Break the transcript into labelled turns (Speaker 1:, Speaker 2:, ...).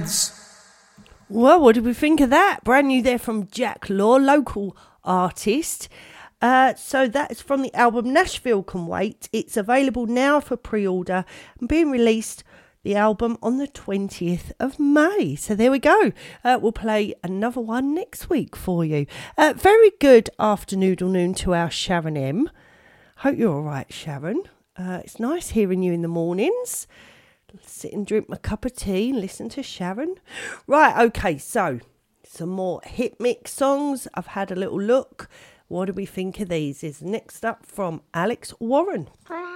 Speaker 1: Friends.
Speaker 2: Well, what did we think of that? Brand new there from Jack Law, local artist. So that's from the album Nashville Can Wait. It's available now for pre-order and being released, the album, on the 20th of May. So there we go. We'll play another one next week for you. Very good afternoon to our Sharon M. Hope you're all right, Sharon. It's nice hearing you in the mornings. Sit and drink my cup of tea and listen to Sharon. Right, okay, so some more hit mix songs. I've had a little look. What do we think of these? Is next up from Alex Warren.